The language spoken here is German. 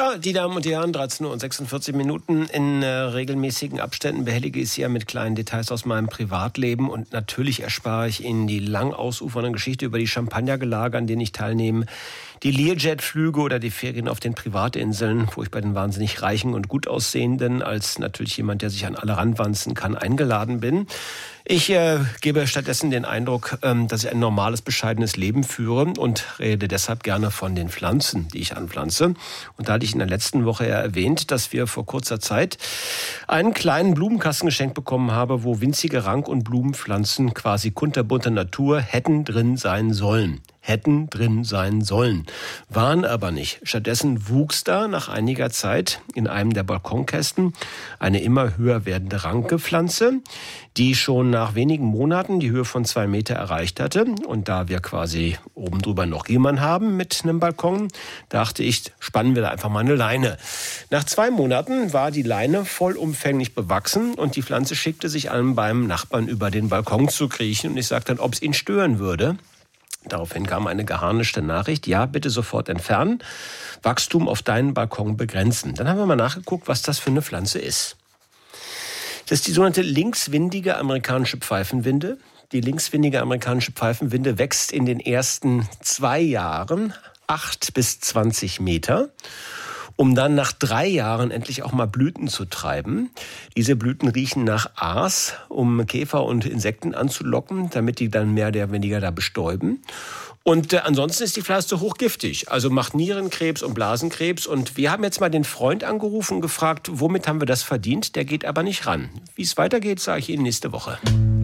Ja, die Damen und Herren, 13 Uhr und 46 Minuten. In regelmäßigen Abständen behellige ich Sie ja mit kleinen Details aus meinem Privatleben. Und natürlich erspare ich Ihnen die lang ausufernde Geschichte über die Champagnergelage, an denen ich teilnehme, die Learjet-Flüge oder die Ferien auf den Privatinseln, wo ich bei den wahnsinnig Reichen und gut aussehenden, als natürlich jemand, der sich an alle ranwanzen kann, eingeladen bin. Ich gebe stattdessen den Eindruck, dass ich ein normales, bescheidenes Leben führe und rede deshalb gerne von den Pflanzen, die ich anpflanze. Und da hatte ich in der letzten Woche ja erwähnt, dass wir vor kurzer Zeit einen kleinen Blumenkasten geschenkt bekommen haben, wo winzige Rank- und Blumenpflanzen quasi kunterbunter Natur hätten drin sein sollen. Waren aber nicht. Stattdessen wuchs da nach einiger Zeit in einem der Balkonkästen eine immer höher werdende Rankepflanze, die schon nach wenigen Monaten die Höhe von 2 Meter erreicht hatte. Und da wir quasi oben drüber noch jemanden haben mit einem Balkon, dachte ich, spannen wir da einfach mal eine Leine. Nach 2 Monaten war die Leine vollumfänglich bewachsen und die Pflanze schickte sich an, beim Nachbarn über den Balkon zu kriechen. Und ich sagte dann, ob es ihn stören würde. Daraufhin kam eine geharnischte Nachricht, ja, bitte sofort entfernen, Wachstum auf deinen Balkon begrenzen. Dann haben wir mal nachgeguckt, was das für eine Pflanze ist. Das ist die sogenannte linkswindige amerikanische Pfeifenwinde. Die linkswindige amerikanische Pfeifenwinde wächst in den ersten 2 Jahren 8 bis 20 Meter. Um dann nach 3 Jahren endlich auch mal Blüten zu treiben. Diese Blüten riechen nach Aas, um Käfer und Insekten anzulocken, damit die dann mehr oder weniger da bestäuben. Und ansonsten ist die Pflanze hochgiftig, also macht Nierenkrebs und Blasenkrebs. Und wir haben jetzt mal den Freund angerufen und gefragt, womit haben wir das verdient? Der geht aber nicht ran. Wie es weitergeht, sage ich Ihnen nächste Woche.